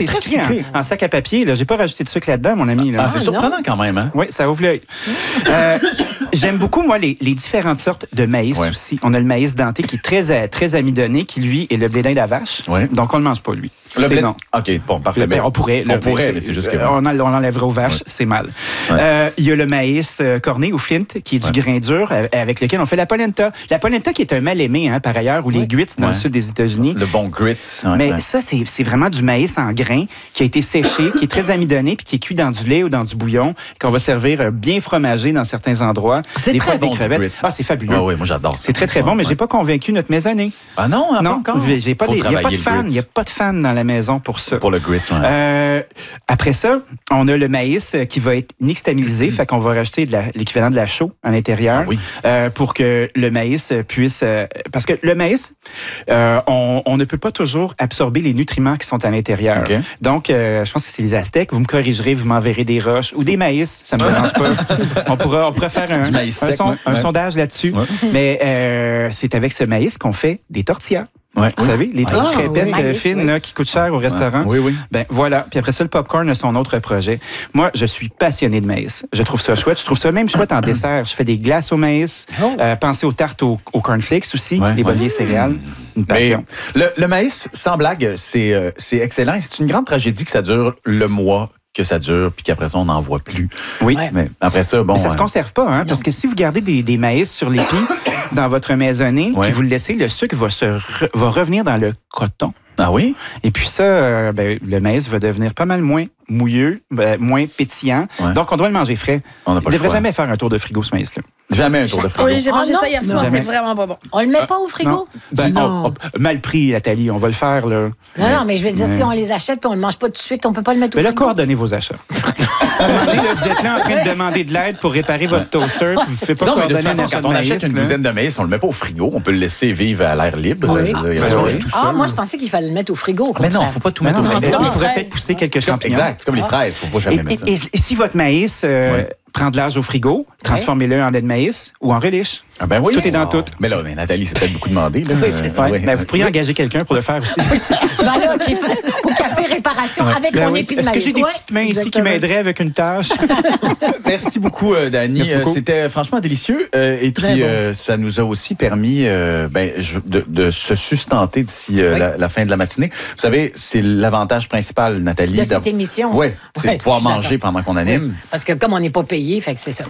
très sucré sucré. en sac à papier. J'ai pas rajouté de sucre là-dedans, mon ami. Là. Ah, c'est surprenant quand même, hein? Oui, ça ouvre l'œil. J'aime beaucoup, moi, les différentes sortes de maïs aussi. On a le maïs denté qui est très amidonné, qui, lui, est le blé d'Inde à vache. Ouais. Donc, on ne le mange pas, lui. Le blé? Non. OK, bon, parfait. On pourrait, mais c'est juste que... On l'enlèverait aux vaches, c'est mal. Ouais. Il y a le maïs corné ou flint, qui est du grain dur, avec lequel on fait la polenta. La polenta qui est un mal aimé, par ailleurs, ou les grits dans le sud des États-Unis. Le bon grits. Mais ça, c'est vraiment du maïs en grains qui a été séché, qui est très amidonné, puis qui est cuit dans du lait ou dans du bouillon, qu'on va servir bien fromagé dans certains endroits. C'est très bon, crevettes. Ah, c'est fabuleux. Oui, moi j'adore ça. C'est très, très bon, mais j'ai pas convaincu notre maisonnée. Ah non, pas encore? Il n'y a pas de fan. Il n'y a pas de fan dans la maison pour ça. Pour le grit, après ça, on a le maïs qui va être nixtamalisé, fait qu'on va rajouter l'équivalent de la chaux à l'intérieur pour que le maïs puisse... parce que le maïs, on ne peut pas toujours absorber les nutriments qui sont à l'intérieur. Okay. Donc, je pense que c'est les Aztèques. Vous me corrigerez, vous m'enverrez des roches ou des maïs, ça ne me dérange pas. On pourra faire un sondage là-dessus. Ouais. Mais c'est avec ce maïs qu'on fait des tortillas. Ouais. Vous savez, les petites crêpettes fines là, qui coûtent cher au restaurant. Oui, oui. Ben voilà. Puis après ça, le popcorn a son autre projet. Moi, je suis passionné de maïs. Je trouve ça chouette. Je trouve ça même chouette en dessert. Je fais des glaces au maïs. Pensez aux tartes aux cornflakes aussi, les bolliers céréales. Une passion. Mais le maïs, sans blague, c'est excellent. Et c'est une grande tragédie que ça dure le mois que ça dure, puis qu'après ça, on n'en voit plus. Oui. Mais après ça, bon... Mais ça se conserve pas, parce que si vous gardez des maïs sur l'épi dans votre maisonnée, puis vous le laissez, le sucre va revenir dans le coton. Ah oui? Et puis ça, le maïs va devenir pas mal moins mouilleux, moins pétillant. Ouais. Donc, on doit le manger frais. On ne devrait jamais faire un tour de frigo, ce maïs-là. Jamais un tour de frigo. Oui, j'ai mangé ça hier soir, c'est vraiment pas bon. On le met pas au frigo? Non. Mal pris, Nathalie, on va le faire, là. Non, mais je veux dire, si on les achète puis on le mange pas tout de suite, on peut pas le mettre au frigo. Mais là, coordonnez vos achats. Vous êtes là en train de demander de l'aide pour réparer votre toaster. Vous ne pouvez pas coordonner un achat de maïs. Quand on achète une douzaine de maïs, on le met pas au frigo. On peut le laisser vivre à l'air libre. Oui. Moi, je pensais qu'il fallait le mettre au frigo. Mais non, il ne faut pas tout mettre au frigo. Il pourrait peut-être pousser quelques champignons. Exact, c'est comme les fraises. Il ne faut pas jamais mettre ça. Et si votre maïs prend de l'âge au frigo, transformez-le en lait de maïs ou en relish. Ah ben oui. Tout est dans tout. Mais là, Nathalie, c'est peut-être beaucoup demandé. Là. Oui, c'est ça. Vous pourriez engager quelqu'un pour le faire aussi. Je vais aller au café réparation avec mon épi de maïs. Est-ce que j'ai des petites mains ici qui m'aideraient avec une tâche? Merci beaucoup, Dani. C'était franchement délicieux. Et puis, ça nous a aussi permis de se sustenter d'ici la fin de la matinée. Vous savez, c'est l'avantage principal, Nathalie. De cette émission. Oui, c'est de pouvoir manger pendant qu'on anime. Oui, parce que comme on n'est pas payé, fait que c'est ça.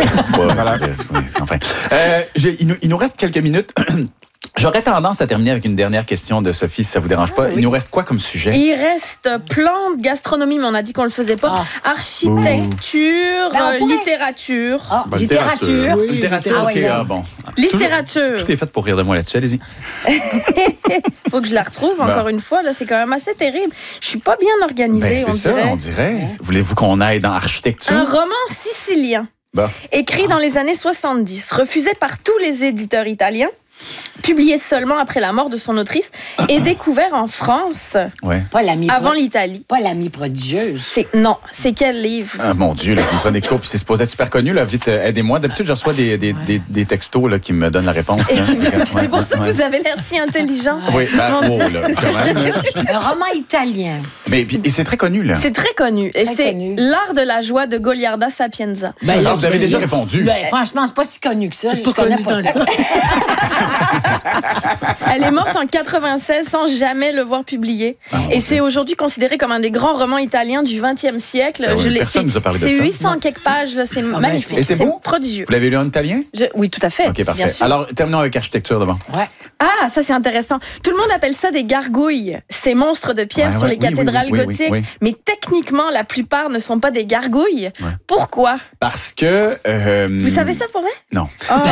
Enfin. Il nous reste quelques minutes. J'aurais tendance à terminer avec une dernière question de Sophie, si ça vous dérange pas. Il nous reste quoi comme sujet? Il reste plantes, gastronomie, mais on a dit qu'on le faisait pas. Architecture, littérature. Littérature. Oui. Littérature, bon. Littérature. Tout est fait pour rire de moi là-dessus, allez-y. Faut que je la retrouve encore une fois. Là, c'est quand même assez terrible. Je suis pas bien organisée, on dirait. Voulez-vous qu'on aille dans architecture? Un roman sicilien. Écrit dans les années 70, refusé par tous les éditeurs italiens, publié seulement après la mort de son autrice et découvert en France avant l'Italie. Pas l'amie prodigieuse. C'est quel livre? Ah, mon Dieu, là, vous me prenez court, puis c'est supposé être super connu, là, vite, aidez-moi. D'habitude, je reçois des textos là, qui me donnent la réponse. C'est pour ça que vous avez l'air si intelligent. Oui, quand même. Un roman italien. Et c'est très connu, là. C'est très connu. Et c'est L'art de la joie de Goliarda Sapienza. Vous avez déjà répondu. Franchement, c'est pas si connu que ça. Je connais pas ça. Elle est morte en 96 sans jamais le voir publié. Et c'est aujourd'hui considéré comme un des grands romans italiens du 20e siècle. Personne nous a parlé de ça. C'est 800 quelques pages, là, c'est magnifique. Et c'est beau? Prodigieux. Vous l'avez lu en italien? Oui, tout à fait. OK, parfait. Alors, terminons avec architecture d'abord. Ah, ça c'est intéressant. Tout le monde appelle ça des gargouilles, ces monstres de pierre sur les cathédrales gothiques. Mais techniquement, la plupart ne sont pas des gargouilles. Pourquoi? Parce que... Vous savez ça pour vrai? Non.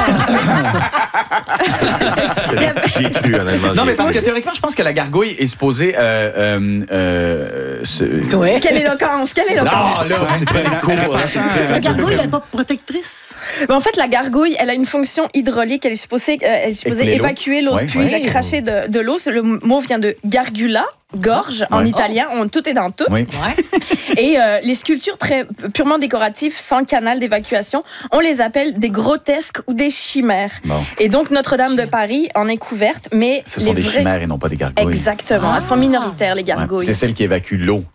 J'ai cru, honnêtement. Non, mais parce que théoriquement, je pense que la gargouille est supposée... Quelle éloquence! Non, là, c'est très court. La gargouille, elle n'est pas protectrice. En fait, la gargouille, elle a une fonction hydraulique. Elle est supposée évacuer l'eau puis la cracher de l'eau. Le mot vient de gargula, gorge, en italien. Tout est dans tout. Et les sculptures purement décoratives, sans canal d'évacuation, on les appelle des grotesques ou des chimères. Et donc, Notre-Dame de Paris en est couverte, mais ce sont des chimères et non pas des gargouilles. Exactement. Elles sont minoritaires, les gargouilles. C'est celles qui évacuent l'eau.